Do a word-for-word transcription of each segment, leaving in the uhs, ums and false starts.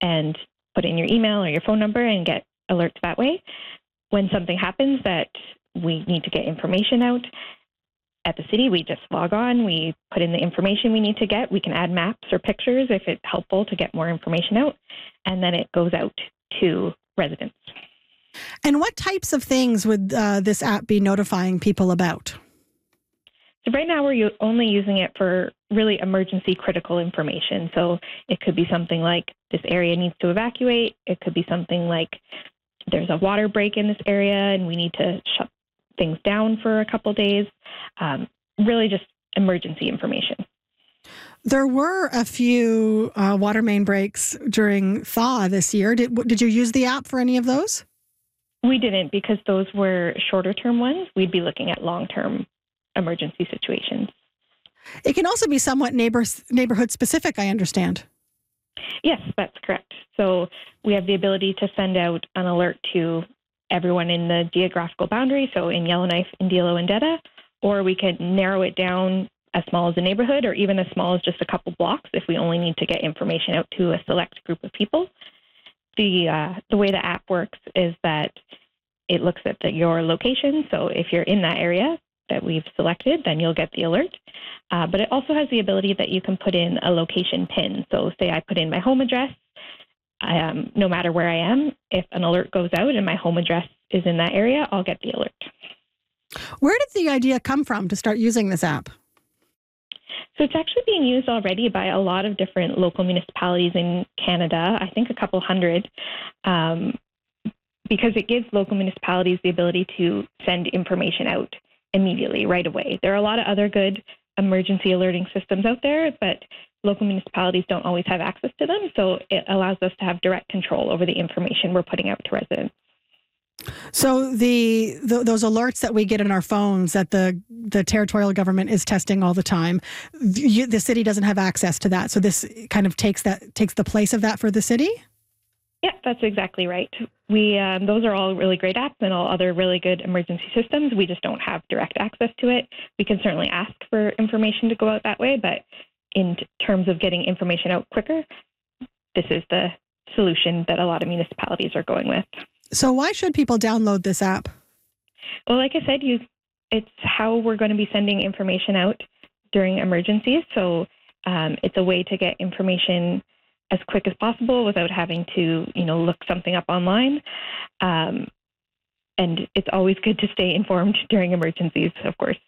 and put in your email or your phone number and get alerts that way. When something happens that we need to get information out at the city, we just log on, we put in the information we need to get. We can add maps or pictures if it's helpful to get more information out, and then it goes out to residents. And what types of things would uh, this app be notifying people about? So right now we're only using it for really emergency critical information. So it could be something like this area needs to evacuate. It could be something like there's a water break in this area and we need to shut things down for a couple days. Um, really just emergency information. There were a few uh, water main breaks during thaw this year. Did, did you use the app for any of those? We didn't, because those were shorter term ones. We'd be looking at long term emergency situations. It can also be somewhat neighbor, neighborhood specific, I understand. Yes, that's correct. So we have the ability to send out an alert to everyone in the geographical boundary, so in Yellowknife, Indilo, and Detta, or we can narrow it down as small as a neighborhood or even as small as just a couple blocks if we only need to get information out to a select group of people. The uh, the way the app works is that it looks at the, your location. So if you're in that area that we've selected, then you'll get the alert. Uh, but it also has the ability that you can put in a location pin. So say I put in my home address, um, no matter where I am, if an alert goes out and my home address is in that area, I'll get the alert. Where did the idea come from to start using this app? So it's actually being used already by a lot of different local municipalities in Canada, I think a couple hundred, um, because it gives local municipalities the ability to send information out immediately, right away. There are a lot of other good emergency alerting systems out there, but local municipalities don't always have access to them, so it allows us to have direct control over the information we're putting out to residents. So the, the those alerts that we get in our phones that the the territorial government is testing all the time, you, the city doesn't have access to that. So this kind of takes that takes the place of that for the city? Yeah, that's exactly right. We um, those are all really great apps and all other really good emergency systems. We just don't have direct access to it. We can certainly ask for information to go out that way, but in t- terms of getting information out quicker, this is the solution that a lot of municipalities are going with. So why should people download this app? Well, like I said, you, it's how we're going to be sending information out during emergencies. So um, it's a way to get information as quick as possible without having to, you know, look something up online. Um, and it's always good to stay informed during emergencies, of course.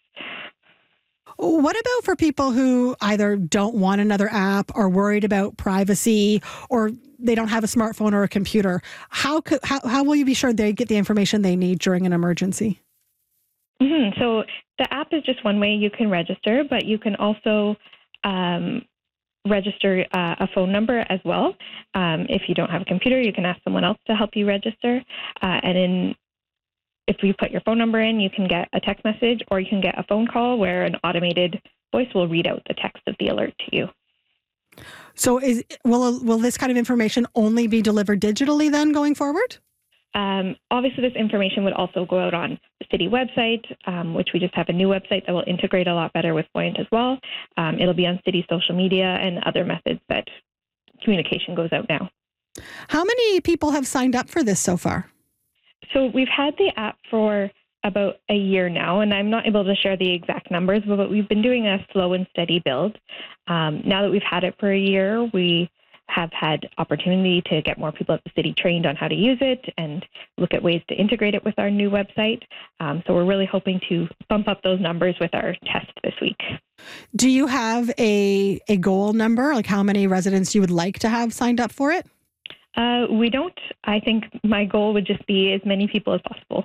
What about for people who either don't want another app or worried about privacy or they don't have a smartphone or a computer? How could, how, how will you be sure they get the information they need during an emergency? Mm-hmm. So the app is just one way you can register, but you can also um, register uh, a phone number as well. Um, if you don't have a computer, you can ask someone else to help you register. Uh, and in If you put your phone number in, you can get a text message or you can get a phone call where an automated voice will read out the text of the alert to you. So is will will this kind of information only be delivered digitally then going forward? Um, obviously, this information would also go out on the city website, um, which we just have a new website that will integrate a lot better with Buoyant as well. Um, it'll be on city social media and other methods that communication goes out now. How many people have signed up for this so far? So we've had the app for about a year now, and I'm not able to share the exact numbers, but we've been doing a slow and steady build. Um, now that we've had it for a year, we have had opportunity to get more people at the city trained on how to use it and look at ways to integrate it with our new website. Um, so we're really hoping to bump up those numbers with our test this week. Do you have a, a goal number, like how many residents you would like to have signed up for it? Uh, we don't. I think my goal would just be as many people as possible.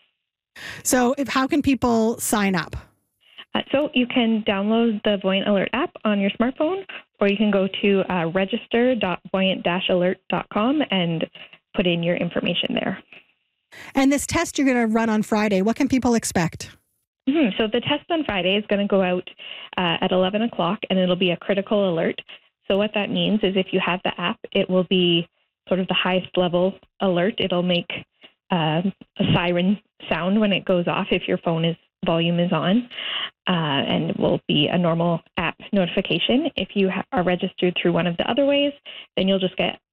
So if, how can people sign up? Uh, so you can download the Buoyant Alert app on your smartphone, or you can go to uh, register dot buoyant dash alert dot com and put in your information there. And this test you're going to run on Friday, what can people expect? Mm-hmm. So the test on Friday is going to go out uh, at eleven o'clock, and it'll be a critical alert. So what that means is if you have the app, it will be sort of the highest level alert. It'll make uh, a siren sound when it goes off if your phone is volume is on, uh, and it will be a normal app notification. If you ha- are registered through one of the other ways, then you'll just get